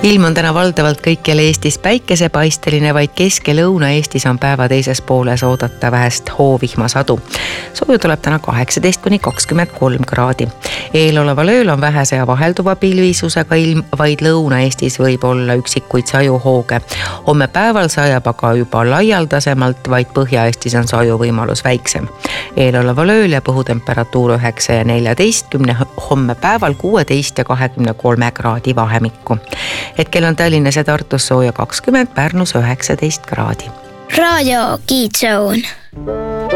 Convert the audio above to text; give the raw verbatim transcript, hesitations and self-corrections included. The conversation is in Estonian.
ilm on täna valdavalt kõikjal Eestis päikesepaisteline, vaid Kesk- ja Lõuna-Eestis on päeva teises pooles oodata vähest hoovihmasadu. Sooju tuleb täna kaheksateist kuni kakskümmend kolm kraadi. Eeloleval ööl on vähese ja vahelduva pilvisusega ilm, vaid Lõuna-Eestis võib olla üksikuid sajuhooge. Homme päeval sajab aga juba laialdasemalt, vaid Põhja-Eestis on saju võimalus väiksem. Eeloleval ööl ja õhutemperatuur üheksa ja neljateistkümne, homme päeval kuueteist ja kahekümne kolme kraadi vahemikku. Hetkel on Tallinnas ja Tartus sooja kakskümmend, Pärnus üheksateist kraadi. Raadio Kiidzoon.